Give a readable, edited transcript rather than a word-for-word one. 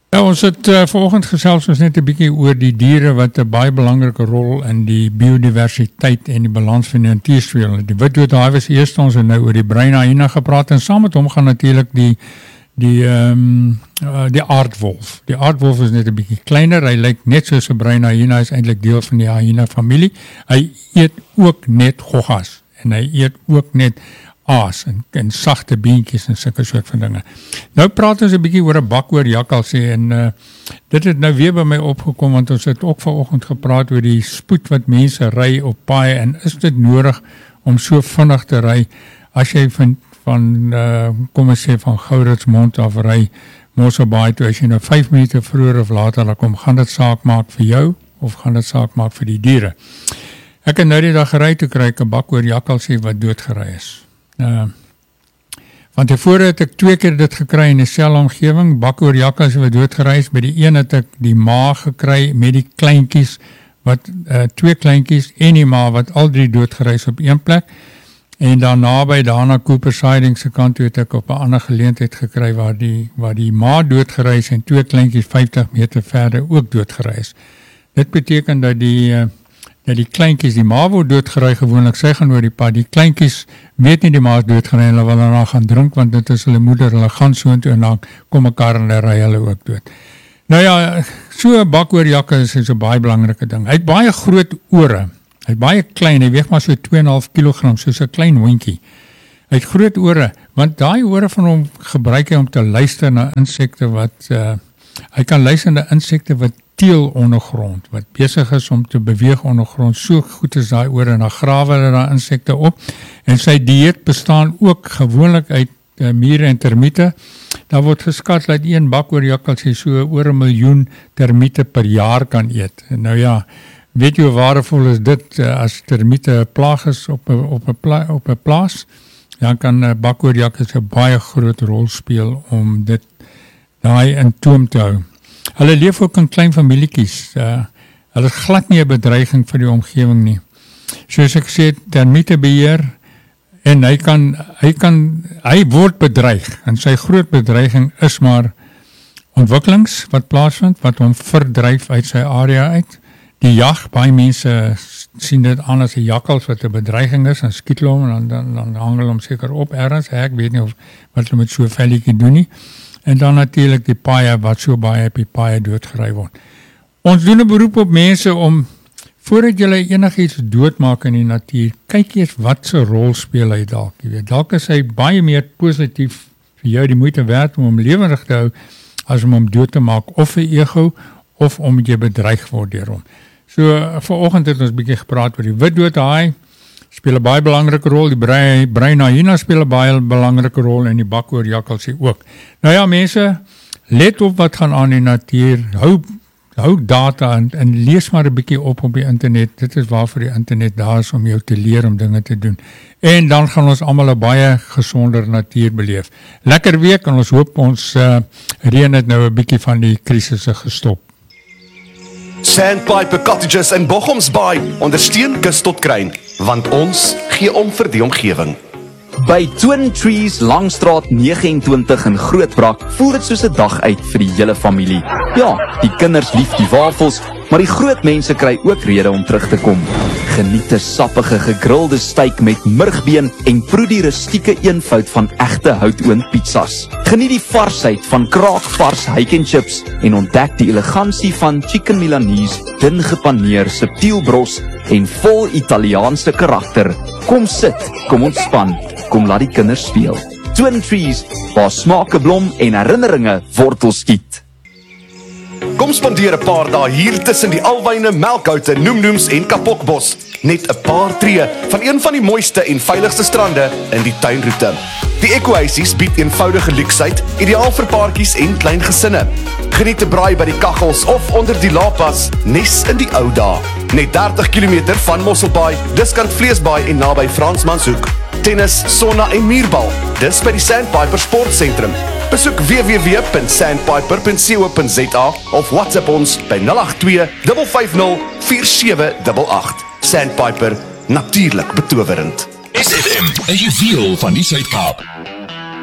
Ja, ons het vanoggend gesels ons net 'n bietjie oor die diere wat 'n baie belangrike rol in die biodiversiteit en die balans van die natuur speel. Die witdoodhaai was eers, ons het nou oor die bruin hyena gepraat en saam met hom gaan natuurlik die aardwolf. Die aardwolf is net 'n bietjie kleiner, hy lyk net soos 'n bruin hyena, hy is eintlik deel van die hyena familie. Hy eet ook net goggas en hy eet ook net aas en sagte beentjies en sulke soort van dinge. Nou praat ons 'n bietjie oor 'n bakhoorjakkalsie en dit het nou weer by my opgekom want ons het ook vanoggend gepraat oor die spoed wat mense ry op paaie en is dit nodig om so vinnig te ry as jy van kom ons sê van Gouritsmond af ry Mosselbaai toe, as jy nou 5 minute vroeër of later dan kom, gaan dit saak maak vir jou of gaan dit saak maak vir die diere. Ek het nou die dag gery toe kry ek 'n bakhoorjakkalsie wat doodgery is. Van tevore het ek 2 keer dit gekry in dieselfde omgewing, bakhoorjakkalsie wat doodgery is. By die een het ek die ma gekry met die kleintjies, wat 2 kleintjies en die ma wat al 3 doodgery is op een plek. En daarna by daarna Cooper Siding se kant toe het ek op 'n ander geleentheid gekry waar die ma doodgery is en 2 kleintjies 50 meter verder ook doodgery is. Dit beteken dat die kleintjies, die ma word doodgery gewoonlik, sy gaan oor die pad, die kleintjies weet nie die ma is doodgery en hulle wil daarna gaan drink, want dit is hulle moeder, hulle gaan so en toe en dan kom mekaar en hulle ry hulle ook dood. Nou ja, so 'n bakhoorjakkal is 'n baie belangrike ding. Hy het baie groot ore, hy is baie klein, hy weeg maar so 2,5 kg, soos 'n klein hondjie. Hy het groot ore, want daai ore van hom gebruik hy om te luister na insekte hy kan luister na insekte wat teel ondergrond, wat besig is om te beweeg ondergrond, so goed is daai ore, en dan grawe hulle daai insekte op, en sy dieet bestaan ook gewoonlik uit mure en termiete. Daar word geskat dat een bakhoorjakkalsie so oor 1 miljoen termiete per jaar kan eet. En nou ja, weet jy hoe waardevol is dit as termiete 'n plaag is op 'n plaas, dan kan bakhoorjakkalsie 'n baie groot rol speel om dit daai in toom te hou. Hulle leef ook in klein familietjies. Hulle is glad nie 'n bedreiging vir die omgewing nie. Soos ek sê, termietebeheer, en hy word bedreig, en sy groot bedreiging is maar ontwikkelings wat plaasvind, wat hom verdryf uit sy area uit. Die jag, baie mense sien dit aan as 'n jakkals wat 'n bedreiging is, en skiet hulle hom, en dan hang hulle hom seker op ergens. Ek weet nie wat hulle met so 'n velletjie doen nie. En dan natuurlik die paaie wat so baie op die paaie doodgery word. Ons doen 'n beroep op mense om, voordat jy enigiets doodmaak in die natuur, kyk eers wat se rol speel hy dalk. Jy weet, dalk is hy baie meer positief vir jou die moeite werd om hom lewendig te hou, as om hom dood te maak, of vir ego, of om jy bedreig word deur hom. So, vanoggend het ons 'n bietjie gepraat oor die witdoodhaai, speel 'n baie belangrike rol, die bruin hyena speel 'n baie belangrike rol, en die bakhoorjakkalsie ook. Nou ja, mense, let op wat gaan aan in die natuur, hou data en lees maar 'n bietjie op die internet. Dit is waarvoor die internet daar is, om jou te leer om dinge te doen. En dan gaan ons almal 'n baie gesonder natuur beleef. Lekker week, en ons hoop ons reën het nou 'n bietjie van die krisisse gestop. Sandpiper Cottages in Bochumsbaai ondersteun kus tot kruin, want ons gee om vir die omgewing. By Twin Trees Langstraat 29 in Grootbrak voel dit soos 'n dag uit vir die hele familie. Ja, die kinders lief die wafels, maar die groot mense kry ook rede om terug te kom. Geniet 'n sappige gegrilde steak met murgbeen en proe die rustieke eenvoud van egte houtoond pizzas. Geniet die varsheid van kraakvars hake and chips en ontdek die elegansie van chicken milanese, dun gepaneer, subtiel bros en vol Italiaanse karakter. Kom sit, kom ontspan, kom laat die kinders speel. Twin Trees, waar smake blom en herinneringe wortel skiet. Kom spandeer 'n paar dae hier tussen die alwyne, melkhoute, noemnoems en kapokbos. Net 'n paar tree van een van die mooiste en veiligste strande in die tuinroete. Die Ecohuisies bied eenvoudige luksheid, ideaal vir paartjies en klein gesinne. Geniet 'n braai by die kaggels of onder die lapas, nes in die ou dae. Net 30 km van Mosselbaai, diskant Vleesbaai en naby Fransmanshoek. Tennis, sauna en muurbal, dis by die Sandpiper Sportsentrum. Besoek www.sandpiper.co.za of WhatsApp ons by 082 550 4788. Sandpiper, natuurlik betowerend. SFM, 'n juweel van die Suid-Kaap.